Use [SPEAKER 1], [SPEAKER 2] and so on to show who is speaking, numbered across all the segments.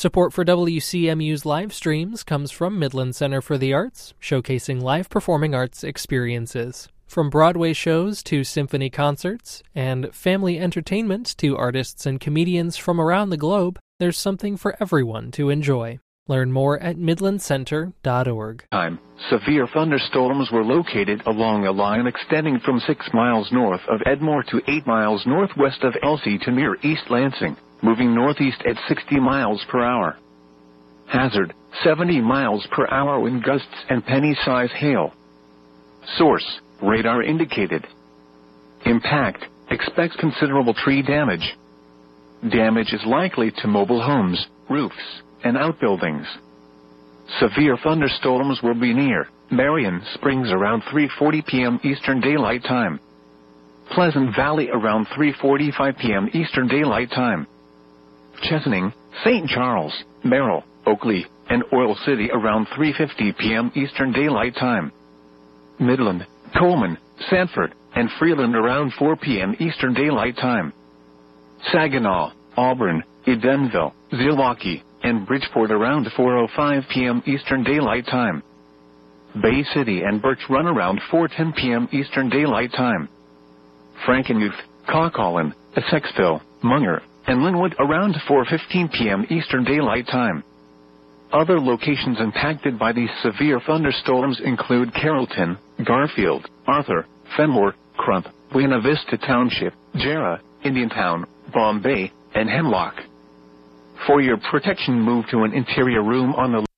[SPEAKER 1] Support for WCMU's live streams comes from Midland Center for the Arts, showcasing live performing arts experiences. From Broadway shows to symphony concerts, and family entertainment to artists and comedians from around the globe, there's something for everyone to enjoy. Learn more at midlandcenter.org.
[SPEAKER 2] Severe thunderstorms were located along a line extending from 6 miles north of Edmore to 8 miles northwest of Elsie to near East Lansing, moving northeast at 60 miles per hour. Hazard, 70 miles per hour wind gusts and penny-size hail. Source, radar indicated. Impact, expects considerable tree damage. Damage is likely to mobile homes, roofs, and outbuildings. Severe thunderstorms will be near Marion Springs around 3:40 p.m. Eastern Daylight Time. Pleasant Valley around 3:45 p.m. Eastern Daylight Time. Chesaning, St. Charles, Merrill, Oakley, and Oil City around 3:50 p.m. Eastern Daylight Time. Midland, Coleman, Sanford, and Freeland around 4 p.m. Eastern Daylight Time. Saginaw, Auburn, Edenville, Zilwaukee, and Bridgeport around 4:05 p.m. Eastern Daylight Time. Bay City and Birch Run around 4:10 p.m. Eastern Daylight Time. Frankenmuth, Cawcawan, Essexville, Munger, and Linwood around 4:15 p.m. Eastern Daylight Time. Other locations impacted by these severe thunderstorms include Carrollton, Garfield, Arthur, Fenmore, Crump, Buena Vista Township, Jarrah, Indiantown, Bombay, and Hemlock. For your protection, move to an interior room on the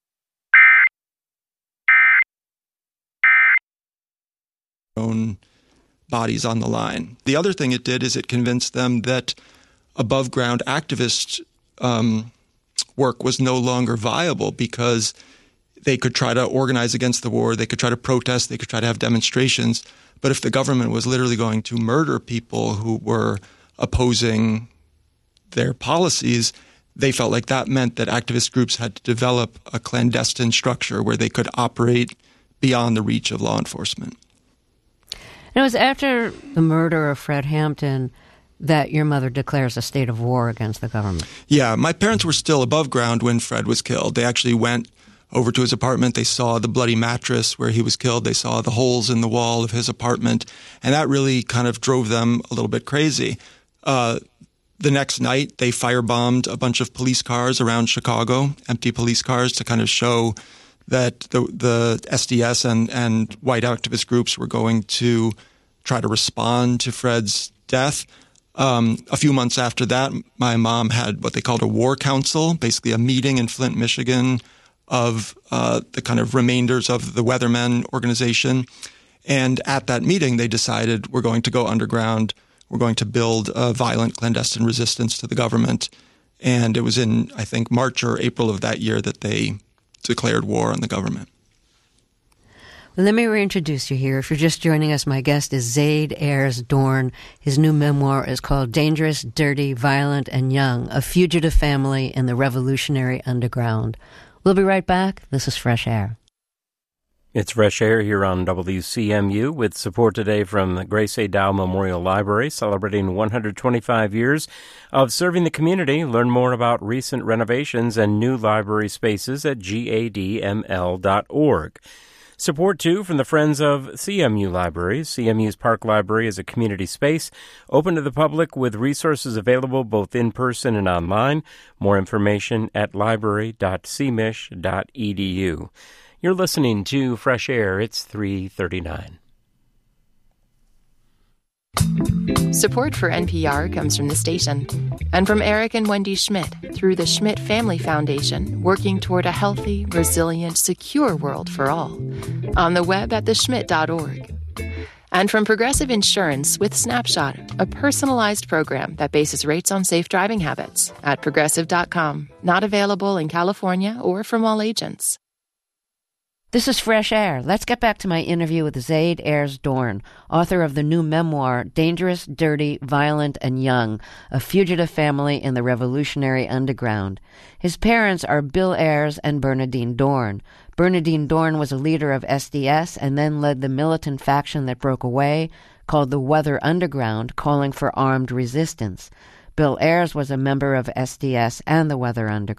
[SPEAKER 3] own bodies on the line. The other thing it did is it convinced them that above-ground activist work was no longer viable because they could try to organize against the war, they could try to protest, they could try to have demonstrations, but if the government was literally going to murder people who were opposing their policies, they felt like that meant that activist groups had to develop a clandestine structure where they could operate beyond the reach of law enforcement.
[SPEAKER 4] And it was after the murder of Fred Hampton that your mother declares a state of war against the government.
[SPEAKER 3] Yeah, my parents were still above ground when Fred was killed. They actually went over to his apartment. They saw the bloody mattress where he was killed. They saw the holes in the wall of his apartment. And that really kind of drove them a little bit crazy. The next night, they firebombed a bunch of police cars around Chicago, empty police cars, to kind of show that the SDS and white activist groups were going to try to respond to Fred's death. A few months after that, my mom had what they called a war council, basically a meeting in Flint, Michigan, of the kind of remainders of the Weathermen organization. And at that meeting, they decided we're going to go underground. We're going to build a violent clandestine resistance to the government. And it was in, I think, March or April of that year that they declared war on the government.
[SPEAKER 4] Well, let me reintroduce you here. If you're just joining us, my guest is Zaid Ayers Dorn. His new memoir is called Dangerous, Dirty, Violent, and Young, A Fugitive Family in the Revolutionary Underground. We'll be right back. This is Fresh Air.
[SPEAKER 5] It's Fresh Air here on WCMU with support today from the Grace A. Dow Memorial Library, celebrating 125 years of serving the community. Learn more about recent renovations and new library spaces at gadml.org. Support, too, from the Friends of CMU Libraries. CMU's Park Library is a community space open to the public with resources available both in person and online. More information at library.cmich.edu. You're listening to Fresh Air. It's 3:39.
[SPEAKER 6] Support for NPR comes from the station and from Eric and Wendy Schmidt through the Schmidt Family Foundation, working toward a healthy, resilient, secure world for all. On the web at theschmidt.org. And from Progressive Insurance with Snapshot, a personalized program that bases rates on safe driving habits at progressive.com. Not available in California or from all agents.
[SPEAKER 4] This is Fresh Air. Let's get back to my interview with Zaid Ayers Dorn, author of the new memoir, Dangerous, Dirty, Violent, and Young, A Fugitive Family in the Revolutionary Underground. His parents are Bill Ayers and Bernadine Dorn. Bernadine Dorn was a leader of SDS and then led the militant faction that broke away, called the Weather Underground, calling for armed resistance. Bill Ayers was a member of SDS and the Weather Underground.